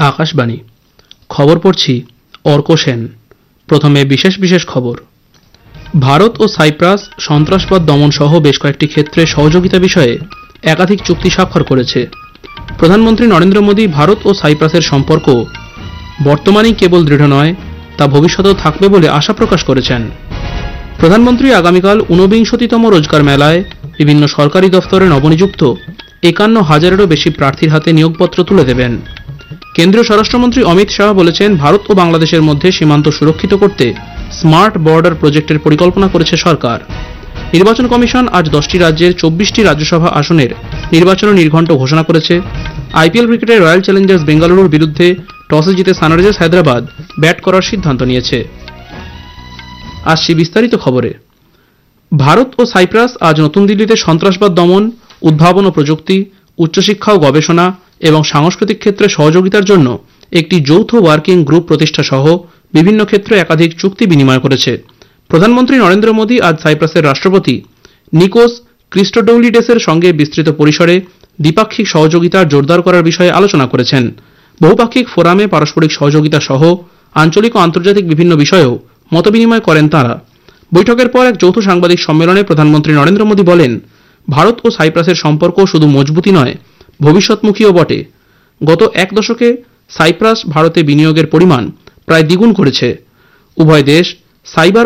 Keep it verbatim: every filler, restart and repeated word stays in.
আকাশবাণী খবর পড়ছি অর্ক সেন। প্রথমে বিশেষ বিশেষ খবর। ভারত ও সাইপ্রাস সন্ত্রাসবাদ দমন সহ বেশ কয়েকটি ক্ষেত্রে সহযোগিতা বিষয়ে একাধিক চুক্তি স্বাক্ষর করেছে। প্রধানমন্ত্রী নরেন্দ্র মোদী ভারত ও সাইপ্রাসের সম্পর্ক বর্তমানেই কেবল দৃঢ় নয়, তা ভবিষ্যতেও থাকবে বলে আশা প্রকাশ করেছেন। প্রধানমন্ত্রী আগামীকাল ঊনবিংশতিতম রোজগার মেলায় বিভিন্ন সরকারি দফতরে নবনিযুক্ত একান্ন হাজারেরও বেশি প্রার্থীর হাতে নিয়োগপত্র তুলে দেবেন। কেন্দ্রীয় স্বরাষ্ট্রমন্ত্রী অমিত শাহ বলেছেন, ভারত ও বাংলাদেশের মধ্যে সীমান্ত সুরক্ষিত করতে স্মার্ট বর্ডার প্রজেক্টের পরিকল্পনা করেছে সরকার। নির্বাচন কমিশন আজ দশটি রাজ্যের চব্বিশটি রাজ্যসভা আসনের নির্বাচনের নির্ঘণ্ট ঘোষণা করেছে। আইপিএল ক্রিকেটে রয়্যাল চ্যালেঞ্জার্স বেঙ্গালুরুর বিরুদ্ধে টসে জিতে সানরাইজার্স হায়দ্রাবাদ ব্যাট করার সিদ্ধান্ত নিয়েছে। আসছি বিস্তারিত খবরে। ভারত ও সাইপ্রাস আজ নতুন দিল্লিতে সন্ত্রাসবাদ দমন, উদ্ভাবন ও প্রযুক্তি, উচ্চশিক্ষা ও গবেষণা এবং সাংস্কৃতিক ক্ষেত্রে সহযোগিতার জন্য একটি যৌথ ওয়ার্কিং গ্রুপ প্রতিষ্ঠা সহ বিভিন্ন ক্ষেত্রে একাধিক চুক্তি বিনিময় করেছে। প্রধানমন্ত্রী নরেন্দ্র মোদী আজ সাইপ্রাসের রাষ্ট্রপতি নিকোস ক্রিস্টোডৌলিডেসের সঙ্গে বিস্তৃত পরিসরে দ্বিপাক্ষিক সহযোগিতা জোরদার করার বিষয়ে আলোচনা করেছেন। বহুপাক্ষিক ফোরামে পারস্পরিক সহযোগিতা সহ আঞ্চলিক ও আন্তর্জাতিক বিভিন্ন বিষয়েও মতবিনিময় করেন তাঁরা। বৈঠকের পর এক যৌথ সাংবাদিক সম্মেলনে প্রধানমন্ত্রী নরেন্দ্র মোদী বলেন, ভারত ও সাইপ্রাসের সম্পর্ক শুধু মজবুতই নয়, ভবিষ্যৎমুখীও বটে। গত এক দশকে সাইপ্রাস ভারতে বিনিয়োগের পরিমাণ প্রায় দ্বিগুণ করেছে। উভয় দেশ সাইবার